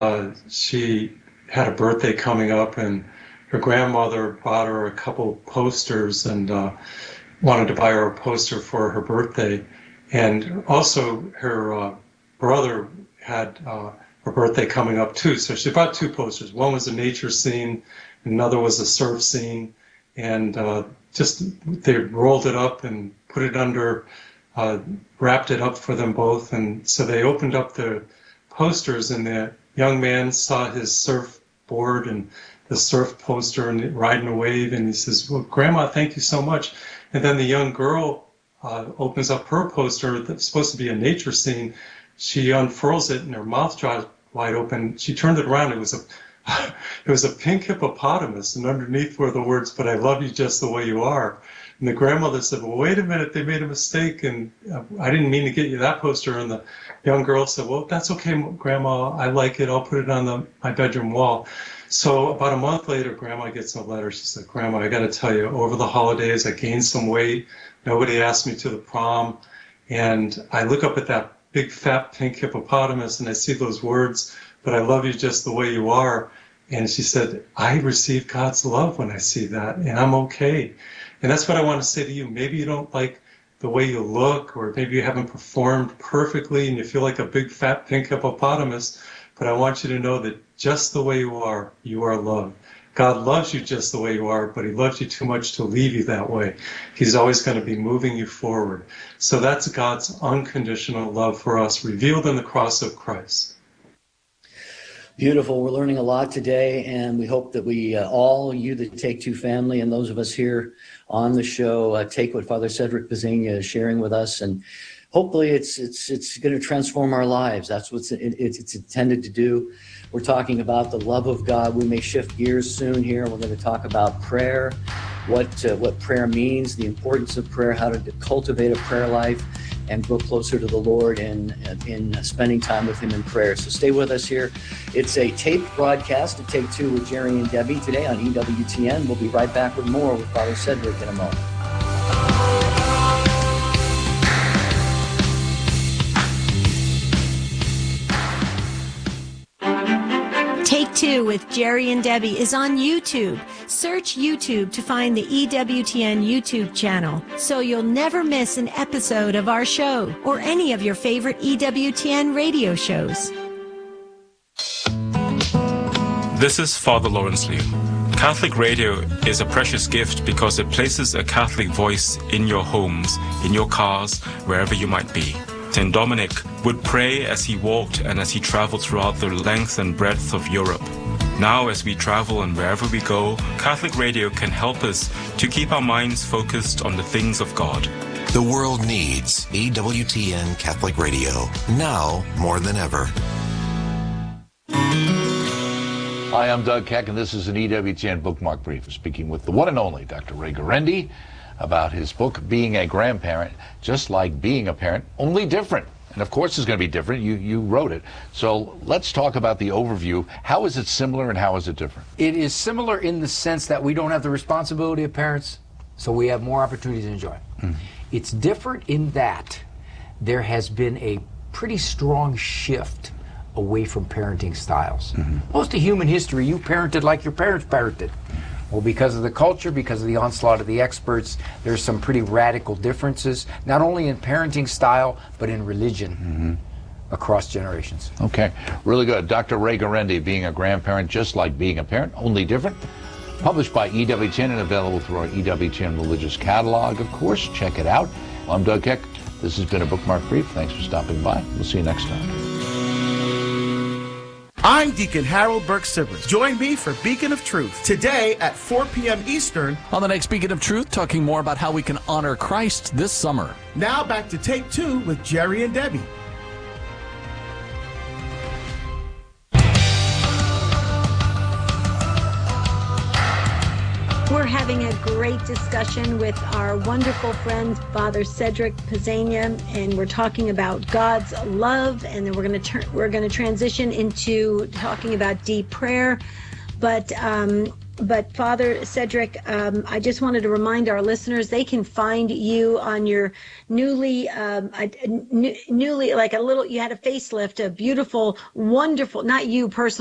she had a birthday coming up, and her grandmother bought her a couple posters and wanted to buy her a poster for her birthday. And also her brother had her birthday coming up too. So she bought two posters. One was a nature scene, another was a surf scene. And just they rolled it up and put it under, wrapped it up for them both. And so they opened up the posters, and the young man saw his surfboard and the surf poster and riding a wave, and he says, "Well, Grandma, thank you so much." And then the young girl opens up her poster that's supposed to be a nature scene. She unfurls it, and her mouth drops wide open. She turned it around. It was a pink hippopotamus, and underneath were the words, "But I love you just the way you are." And the grandmother said, "Well, wait a minute, they made a mistake, and I didn't mean to get you that poster." And the young girl said, "Well, that's okay, Grandma, I like it, I'll put it on my bedroom wall." So about a month later, Grandma gets a letter. She said, "Grandma, I got to tell you, over the holidays, I gained some weight. Nobody asked me to the prom. And I look up at that big, fat, pink hippopotamus, and I see those words, 'But I love you just the way you are.'" And she said, "I receive God's love when I see that, and I'm okay." And that's what I want to say to you. Maybe you don't like the way you look, or maybe you haven't performed perfectly and you feel like a big, fat, pink hippopotamus, but I want you to know that just the way you are loved. God loves you just the way you are, but he loves you too much to leave you that way. He's always going to be moving you forward. So that's God's unconditional love for us, revealed in the cross of Christ. Beautiful. We're learning a lot today, and we hope that we all, you, the Take Two family, and those of us here on the show, take what Father Cedric Pisania is sharing with us, and hopefully it's going to transform our lives. That's what it's intended to do. We're talking about the love of God. We may shift gears soon here. We're going to talk about prayer, what prayer means, the importance of prayer, how to cultivate a prayer life, and grow closer to the Lord in spending time with him in prayer. So stay with us here. It's a taped broadcast to Take Two with Jerry and Debbie today on EWTN. We'll be right back with more with Father Cedric in a moment. Take Two with Jerry and Debbie is on YouTube. Search YouTube to find the EWTN YouTube channel so you'll never miss an episode of our show or any of your favorite EWTN radio shows. This is Father Lawrence Liu. Catholic radio is a precious gift because it places a Catholic voice in your homes, in your cars, wherever you might be. St. Dominic would pray as he walked and as he traveled throughout the length and breadth of Europe. Now, as we travel and wherever we go, Catholic radio can help us to keep our minds focused on the things of God. The world needs EWTN Catholic Radio, now more than ever. Hi, I'm Doug Keck, and this is an EWTN Bookmark Brief, speaking with the one and only Dr. Ray Guarendi about his book, Being a Grandparent, Just Like Being a Parent, Only Different. And of course it's going to be different. You wrote it. So let's talk about the overview. How is it similar and how is it different? It is similar in the sense that we don't have the responsibility of parents, so we have more opportunities to enjoy. It's different in that there has been a pretty strong shift away from parenting styles. Most of human history, you parented like your parents parented. Well, because of the culture, because of the onslaught of the experts, there's some pretty radical differences, not only in parenting style, but in religion across generations. Okay, really good. Dr. Ray Guarendi, Being a Grandparent, Just Like Being a Parent, Only Different. Published by EWTN and available through our EWTN Religious Catalog, of course. Check it out. I'm Doug Keck. This has been a Bookmark Brief. Thanks for stopping by. We'll see you next time. I'm Deacon Harold Burke-Sibley. Join me for Beacon of Truth today at 4 p.m. Eastern. On the next Beacon of Truth, talking more about how we can honor Christ this summer. Now back to Take Two with Jerry and Debbie. We're having a great discussion with our wonderful friend, Father Cedric Pisania, and we're talking about God's love, and then we're going to transition into talking about deep prayer. But But Father Cedric, I just wanted to remind our listeners they can find you on your newly, like a little, you had a facelift, a beautiful, wonderful, not you personally,